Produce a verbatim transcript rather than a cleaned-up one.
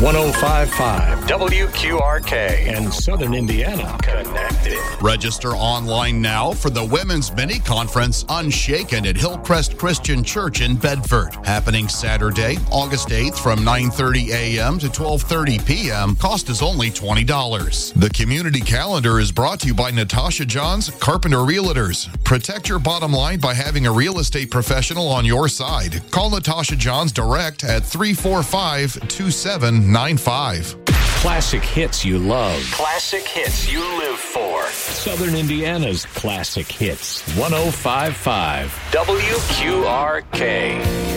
one oh five point five W Q R K and Southern Indiana Connected. Register online now for the Women's Mini Conference Unshaken at Hillcrest Christian Church in Bedford. Happening Saturday, August eighth from nine thirty a.m. to twelve thirty p.m. Cost is only twenty dollars. The community calendar is brought to you by Natasha Johns, Carpenter Realtors. Protect your bottom line by having a real estate professional on your side. Call Natasha Johns direct at three four five, two seven nine five. Classic hits you love. Classic hits you live for. Southern Indiana's classic hits. one oh five point five W Q R K.